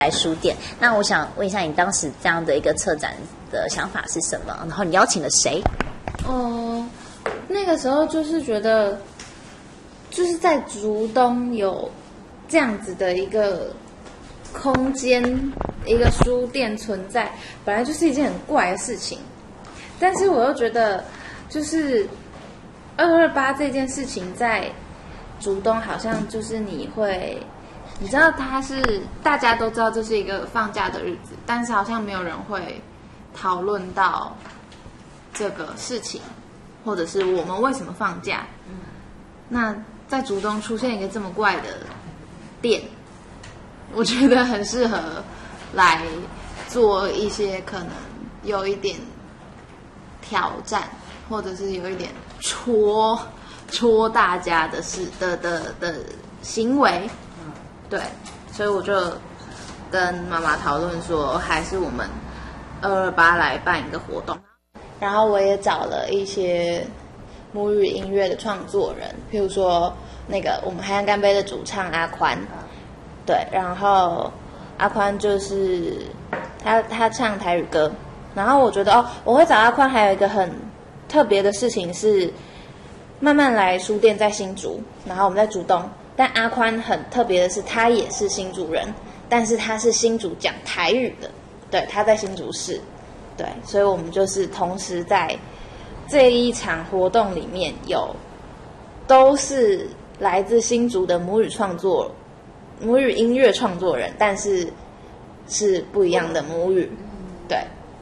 来书店。那我想问一下，你当时这样的一个策展的想法是什么？然后你邀请了谁？ 那个时候就是觉得，就是在竹东有这样子的一个空间，一个书店存在，本来就是一件很怪的事情。但是我又觉得，就是228这件事情在竹东好像就是你知道它是大家都知道这是一个放假的日子，但是好像没有人会讨论到这个事情，或者是我们为什么放假。那在竹东出现一个这么怪的店，我觉得很适合来做一些可能有一点挑战，或者是有一点戳大家的行为。对，所以我就跟妈妈讨论说，还是我们228来办一个活动。然后我也找了一些母语音乐的创作人，譬如说那个我们海岸干杯的主唱阿宽，对，然后阿宽就是他唱台语歌，然后我觉得我会找阿宽还有一个很特别的事情是，慢慢来书店在新竹，然后我们在竹东。但阿宽很特别的是，他也是新竹人，但是他是新竹讲台语的，对，他在新竹市，对，所以我们就是同时在这一场活动里面都是来自新竹的母语音乐创作人，但是不一样的母语，对。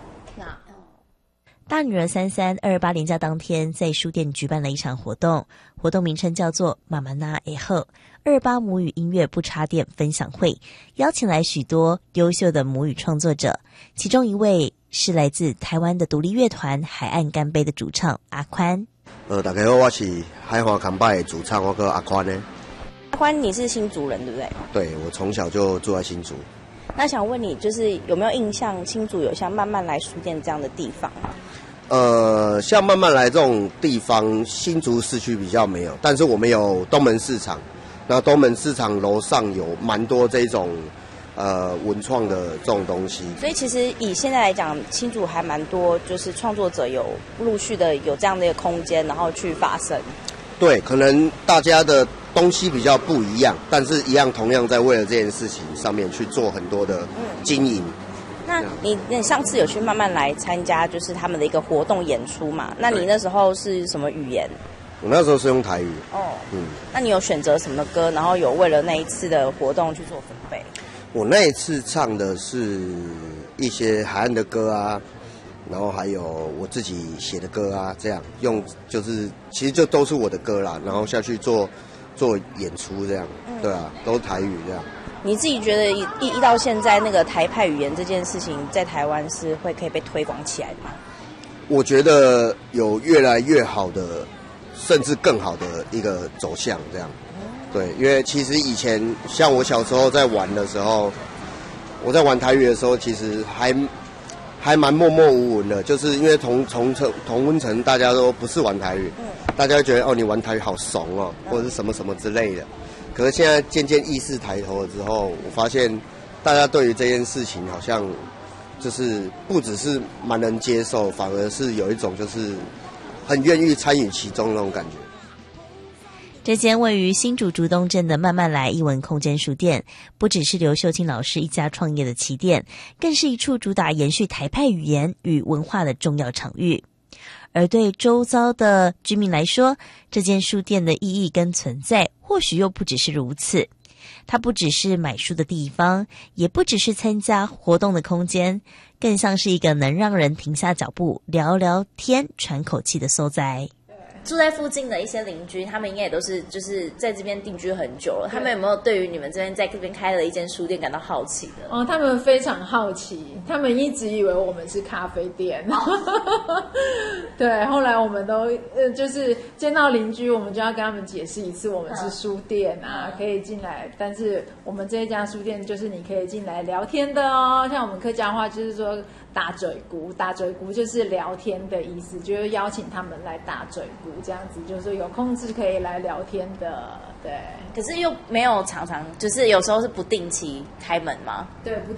大女儿33/228连假当天，在书店举办了一场活动，活动名称叫做“妈妈那诶后228母语音乐不插电分享会”，邀请来许多优秀的母语创作者，其中一位是来自台湾的独立乐团海岸干杯的主唱阿宽。 大家好，我是海华康拜的主唱，我叫阿宽呢。 阿宽，你是新竹人对不对？ 对，我从小就住在新竹。 那想问你，就是有没有印象，新竹有像慢慢来书店这样的地方？ 像慢慢来这种地方，新竹市区比较没有，但是我们有东门市场，那东门市场楼上有蛮多这种文创的这种东西。 所以其实以现在来讲，新竹还蛮多，就是创作者有陆续的有这样的一个空间，然后去发声。对， 可能大家的东西比较不一样，但是同样在为了这件事情上面去做很多的经营。 那你上次有去慢慢来参加，就是他们的一个活动演出嘛？那你那时候是什么语言？ 我那时候是用台语。 那你有选择什么歌？然后有为了那一次的活动去做准备？ 我那一次唱的是一些海岸的歌啊，然后还有我自己写的歌啊，这样其实就都是我的歌啦，然后下去做演出这样，对啊，都是台语这样。 你自己觉得一到现在那个台派语言这件事情在台湾是可以被推广起来的吗？ 我觉得有越来越好的，甚至更好的一个走向这样。对，因为其实以前像我小时候在玩的时候，我在玩台语的时候，其实还蛮默默无闻的，就是因为同温层大家都不是玩台语，大家觉得你玩台语好怂哦，或者是什么什么之类的。可是现在渐渐意识抬头了之后，我发现大家对于这件事情好像就是不只是蛮能接受，反而是有一种就是很愿意参与其中那种感觉。 这间位于新竹竹东镇的慢慢来艺文空间书店，不只是刘秀清老师一家创业的起点，更是一处主打延续台派语言与文化的重要场域。而对周遭的居民来说，这间书店的意义跟存在或许又不只是如此。它不只是买书的地方，也不只是参加活动的空间，更像是一个能让人停下脚步聊聊天喘口气的所在。 住在附近的一些邻居，他们应该也都是就是在这边定居很久了。他们有没有对于你们这边在这边开了一间书店感到好奇的？ 他们非常好奇，他们一直以为我们是咖啡店。对，后来我们都就是见到邻居，我们就要跟他们解释一次，我们是书店啊，可以进来。但是我们这一家书店就是你可以进来聊天的哦。像我们客家话就是说打嘴鼓，打嘴鼓就是聊天的意思，就是邀请他们来打嘴鼓。这样子就是有空是可以来聊天的对，可是又没有常常，就是有时候是不定期开门嘛。 对，不